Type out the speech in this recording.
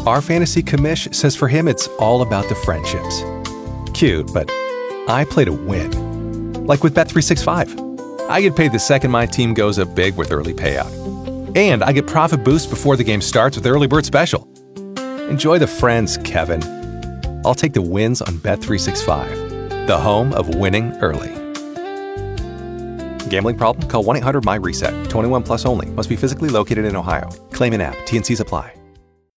Our fantasy commish says for him it's all about the friendships. Cute, but I play to win. Like with Bet365. I get paid the second my team goes up big with early payout. And I get profit boost before the game starts with Early Bird Special. Enjoy the friends, Kevin. I'll take the wins on Bet365, the home of winning early. Gambling problem? Call 1-800-MY-RESET. 21 plus only. Must be physically located in Ohio. Claim in app. T&Cs apply.